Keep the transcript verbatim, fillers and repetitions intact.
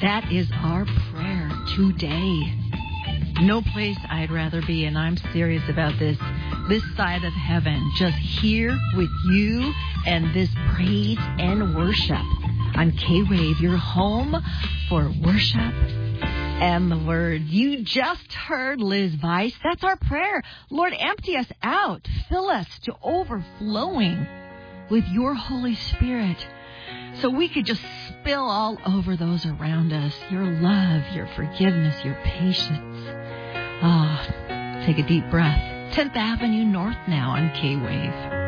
That is our prayer today. No place I'd rather be, and I'm serious about this, this side of heaven, just here with you and this praise and worship on K-Wave, your home for worship and the Word. You just heard Liz Weiss. That's our prayer. Lord, empty us out. Fill us to overflowing with your Holy Spirit so we could just spill all over those around us. Your love, your forgiveness, your patience. Ah, oh, take a deep breath. tenth Avenue North now on K-Wave.